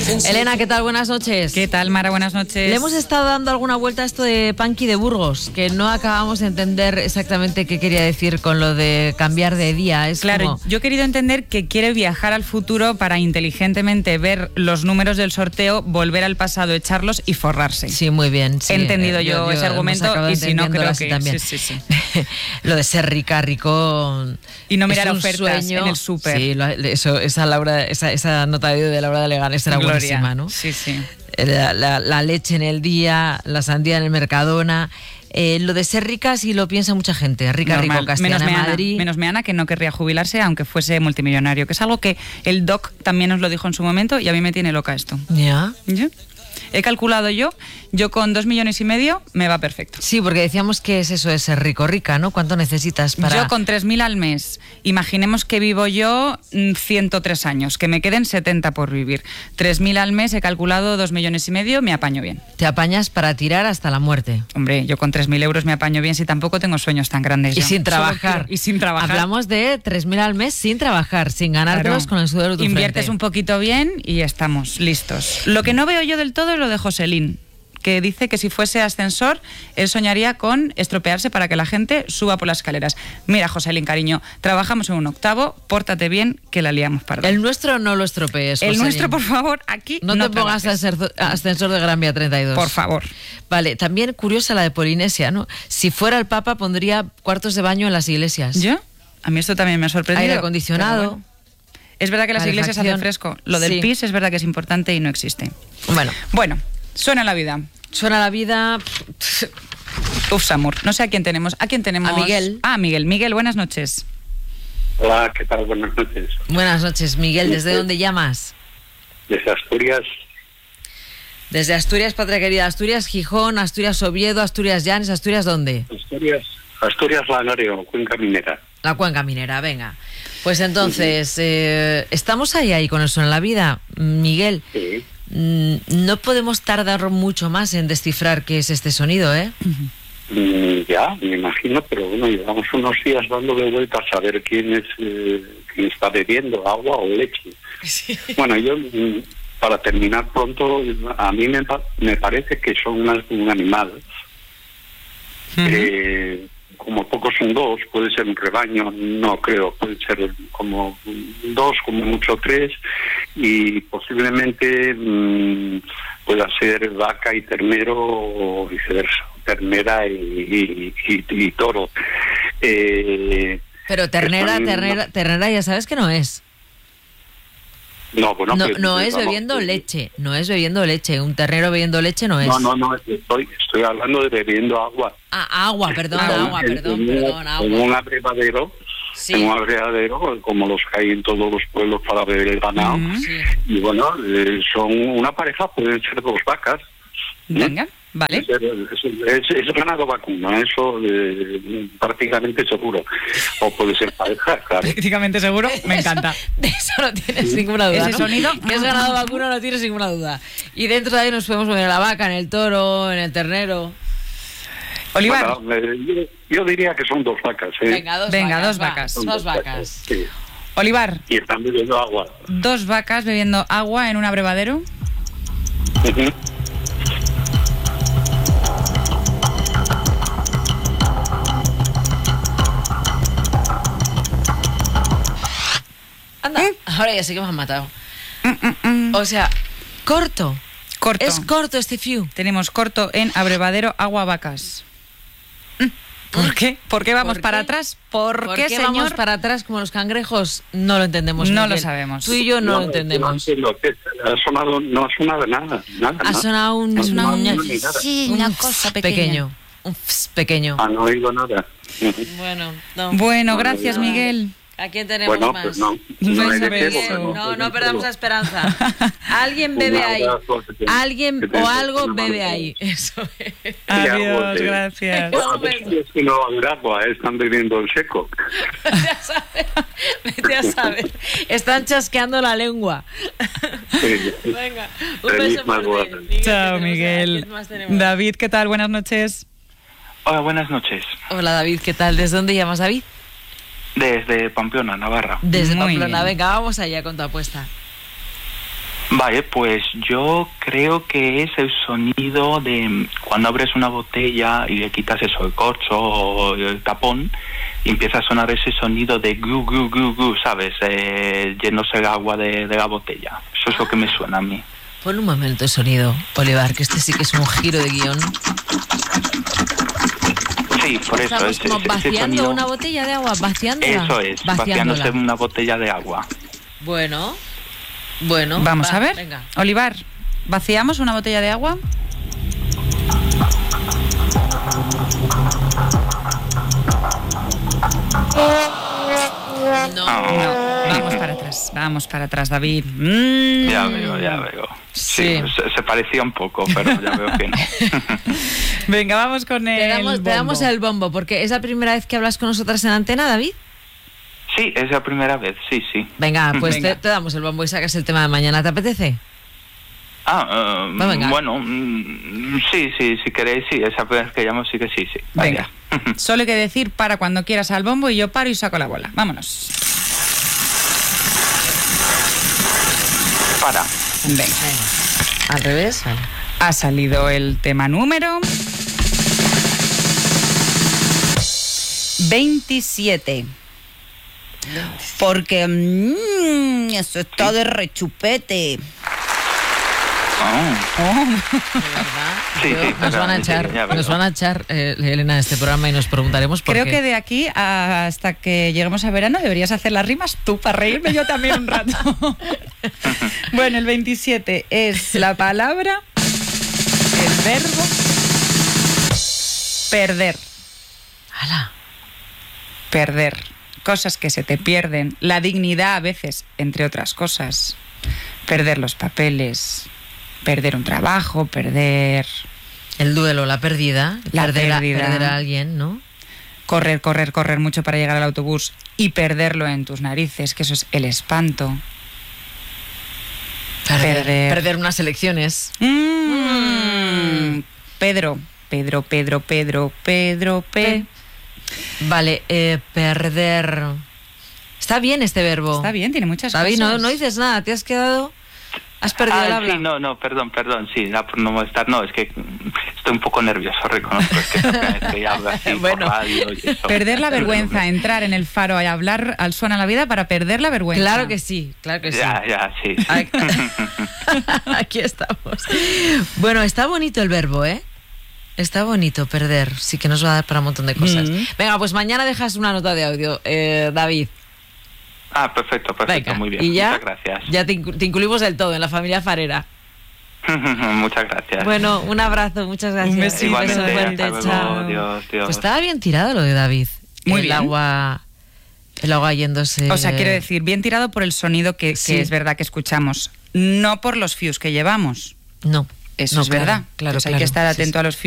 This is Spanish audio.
Elena, ¿qué tal? Buenas noches. ¿Qué tal, Mara? Buenas noches. Le hemos estado dando alguna vuelta a esto de Punky de Burgos, que no acabamos de entender exactamente qué quería decir con lo de cambiar de día. Es claro, yo he querido entender que quiere viajar al futuro para inteligentemente ver los números del sorteo, volver al pasado, echarlos y forrarse. Sí, muy bien. Sí, he entendido yo ese argumento y si no creo que... También. Sí. Lo de ser rico y no mirar ofertas en el súper. Sí, esa nota de Laura de Leganés era buenísima, ¿no? Sí, sí. La leche en el día, la sandía en el Mercadona. Lo de ser rica sí lo piensa mucha gente. Rica, rico, Castellana, Madrid. Menos Meana, que no querría jubilarse aunque fuese multimillonario, que es algo que el Doc también nos lo dijo en su momento y a mí me tiene loca esto. ¿Ya? He calculado yo con 2,5 millones me va perfecto. Sí, porque decíamos que es eso de ser rico, rica, ¿no? ¿Cuánto necesitas para...? Yo con 3.000 al mes, imaginemos que vivo yo 103 años, que me queden 70 por vivir. 3.000 al mes, he calculado 2,5 millones, me apaño bien. Te apañas para tirar hasta la muerte. Hombre, yo con 3.000 euros me apaño bien si tampoco tengo sueños tan grandes. Y sin trabajar. Y sin trabajar. Hablamos de 3.000 al mes sin trabajar, sin ganártelos con el sudor de tu Inviertes frente. Un poquito bien y estamos listos. Lo que no veo yo del todo es lo de Joselín, que dice que si fuese ascensor, él soñaría con estropearse para que la gente suba por las escaleras. Mira, Joselín, cariño, trabajamos en un octavo, pórtate bien, que la liamos parda. El nuestro no lo estropees, Joselín. El nuestro, por favor, aquí no te pongas ascensor de Gran Vía 32. Por favor. Vale, también curiosa la de Polinesia, ¿no? Si fuera el Papa, pondría cuartos de baño en las iglesias. ¿Yo? A mí esto también me ha sorprendido. Aire acondicionado. Bueno. Es verdad que las iglesias hacen fresco. Lo del PIS es verdad que es importante y no existe. Bueno, suena la vida. Suena la vida. Uf, Samur. No sé a quién tenemos. ¿A quién tenemos? A Miguel. Miguel. Miguel, buenas noches. Hola, ¿qué tal? Buenas noches. Buenas noches, Miguel. ¿Desde dónde llamas? Desde Asturias. Desde Asturias, patria querida. Asturias, Gijón, Asturias, Oviedo, Asturias, Llanes, ¿Asturias dónde? Asturias, Langreo, Cuenca Minera. La Cuenca Minera, venga. Pues entonces, ¿estamos ahí con eso en la vida, Miguel? Sí. No podemos tardar mucho más en descifrar qué es este sonido, ¿eh? Ya, me imagino, pero bueno, llevamos unos días dándole vueltas a ver quién está bebiendo agua o leche. Sí. Bueno, yo, para terminar pronto, a mí me parece que son más de un animal. Como pocos son dos, puede ser un rebaño, no creo, puede ser como 2, como mucho 3, y posiblemente pueda ser vaca y ternero o viceversa, ternera y toro. Pero ternera ya sabes que no es. No, bueno, no es bebiendo leche, no es bebiendo leche, un ternero bebiendo leche no es. No, estoy hablando de bebiendo agua. Agua, perdón. En un abrevadero, sí. En un abrevadero, como los que hay en todos los pueblos para beber el ganado. Sí. Y bueno, son una pareja, pueden ser 2 vacas. Venga. Vale. Es ganado vacuno, eso prácticamente seguro. O puede ser pareja, claro. Prácticamente seguro, me encanta. De eso no tienes ninguna duda. Ese sonido, que es ganado vacuno, no tienes ninguna duda. Y dentro de ahí nos podemos poner en la vaca, en el toro, en el ternero. Olivar. Bueno, yo diría que son 2 vacas. Venga, dos vacas. Dos vacas. Sí. Olivar. Y están bebiendo agua. 2 vacas bebiendo agua en un abrevadero. Anda, ahora ya sé que me han matado. O sea, corto. Es corto este few. Tenemos corto en abrevadero agua vacas. ¿Por qué? ¿Por qué vamos para atrás? ¿Por qué, señor? Vamos para atrás como los cangrejos? No lo entendemos. No Miguel. Lo sabemos. Tú y yo no lo entendemos. No ha sonado nada. Ha sonado un una cosa pequeña. Pequeño. No he oído nada. Bueno, gracias, Miguel. ¿A quién tenemos más? Pues no perdamos la esperanza. Alguien bebe ahí. Alguien o algo bebe ahí. Eso es. Adiós, gracias. Es que no va a haber agua, están bebiendo el seco. Vete a saber. Están chasqueando la lengua. Venga, un beso fuerte. Chao, Miguel. David, ¿qué tal? Buenas noches. Hola, buenas noches. Hola, David, ¿qué tal? ¿Desde dónde llamas, David? Desde Pamplona, Navarra. Desde Muy Pamplona, bien. venga, vamos allá con tu apuesta. Vale, pues yo creo que es el sonido de cuando abres una botella y le quitas eso, el corcho o el tapón, y empieza a sonar ese sonido de gu, gu, gu, gu, ¿sabes? Llenarse el agua de la botella. Eso es lo que me suena a mí. Pon un momento de sonido, Olivar, que este sí que es un giro de guión. Sí, por eso estamos como vaciando sonido, una botella de agua, vaciándola. Eso es, vaciándose una botella de agua. Bueno, vamos a ver. Venga. Olivar, ¿vaciamos una botella de agua? No. Vamos para atrás, David. Ya veo. Sí. Se parecía un poco, pero ya veo que no. Venga, vamos con Te damos el bombo, porque es la primera vez que hablas con nosotras en antena, David. Sí, es la primera vez, sí. Venga, pues Venga. Te damos el bombo y sacas el tema de mañana. ¿Te apetece? Bueno, sí, si queréis, sí, esa vez que llamo sí que sí. Venga, solo hay que decir para cuando quieras al bombo y yo paro y saco la bola. Vámonos. Para. Venga. Al revés. Vale. Ha salido el tema número 27. Porque eso está de rechupete. Sí, Nos van a echar, Elena, de este programa y nos preguntaremos por Creo qué. que de aquí hasta que lleguemos a verano deberías hacer las rimas tú para reírme yo también un rato. Bueno, el 27 es la palabra, el verbo, perder. ¡Hala! Perder. Cosas que se te pierden. La dignidad a veces, entre otras cosas. Perder los papeles. Perder un trabajo, perder... El duelo, la pérdida. Perder a alguien, ¿no? Correr mucho para llegar al autobús y perderlo en tus narices, que eso es el espanto. Perder unas elecciones. Pedro. Vale, perder. Está bien este verbo. Está bien, tiene muchas David, cosas. no dices nada, te has quedado... Has perdido el habla. Sí, no, perdón, sí, por no molestar, no, es que estoy un poco nervioso, reconozco, es que estoy hablando así Bueno. por radio y eso. Perder la vergüenza, entrar en el faro y hablar al suena la vida para perder la vergüenza. Claro que sí. Ya, sí. Aquí estamos. Bueno, está bonito el verbo, ¿eh? Está bonito perder, sí que nos va a dar para un montón de cosas. Venga, pues mañana dejas una nota de audio, David. Perfecto, Venga, muy bien, y ya, muchas gracias. Ya te incluimos del todo en la familia farera. Muchas gracias. Bueno, un abrazo, muchas gracias. Un besito. Igualmente, beso fuerte, hasta luego, chao. Dios. Pues estaba bien tirado lo de David. Muy el bien. agua yéndose. O sea, quiero decir, bien tirado por el sonido que es verdad que escuchamos, no por los fuse que llevamos. No. Eso no, es verdad. Claro, Entonces hay que estar sí, atento sí. a los